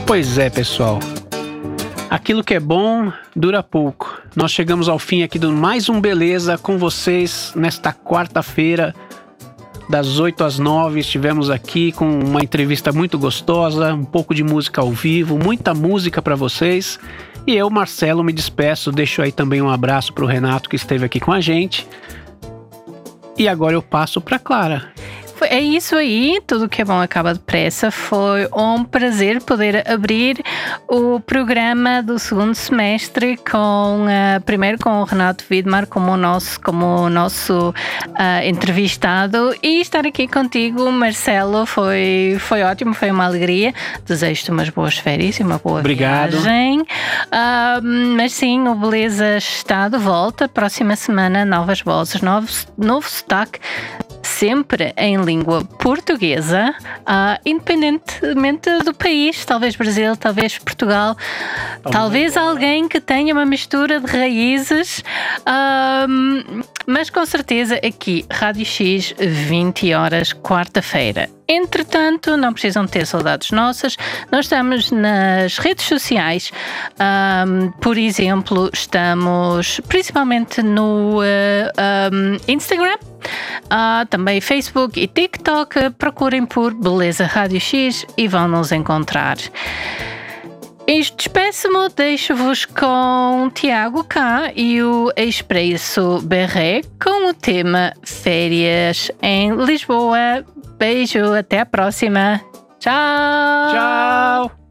Pois é, pessoal. Aquilo que é bom dura pouco. Nós chegamos ao fim aqui de mais um Beleza com vocês nesta quarta-feira, das 8 às 9. Estivemos aqui com uma entrevista muito gostosa, um pouco de música ao vivo, muita música para vocês. E eu, Marcelo, me despeço, deixo aí também um abraço para o Renato que esteve aqui com a gente. E agora eu passo para Clara. É isso aí, tudo que é bom acaba depressa. Foi um prazer poder abrir o programa do segundo semestre primeiro com o Renato Widmar como o nosso entrevistado, e estar aqui contigo, Marcelo, foi ótimo, foi uma alegria. Desejo-te umas boas férias e uma boa viagem. Mas sim, o Beleza está de volta. Próxima semana, novas vozes, novo sotaque, sempre em língua portuguesa, independentemente do país, talvez Brasil, talvez Portugal, talvez alguém que tenha uma mistura de raízes, mas com certeza aqui, Rádio X, 20 horas, quarta-feira. Entretanto, não precisam ter saudades nossas, nós estamos nas redes sociais, por exemplo, estamos principalmente no Instagram, também Facebook e TikTok. Procurem por Beleza Rádio X e vão nos encontrar. Despeço-me, deixo-vos com Tiago K e o Expresso Berré com o tema Férias em Lisboa. Beijo, até a próxima. Tchau! Tchau!